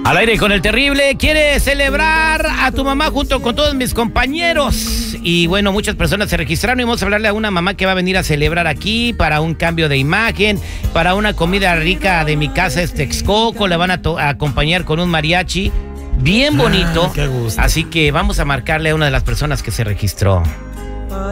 Al aire con el terrible, quiere celebrar a tu mamá junto con todos mis compañeros. Y bueno, muchas personas se registraron y vamos a hablarle a una mamá que va a venir a celebrar aquí para un cambio de imagen, para una comida rica de mi casa, Texcoco. Le van a acompañar con un mariachi bien bonito. Qué gusto. Así que vamos a marcarle a una de las personas que se registró.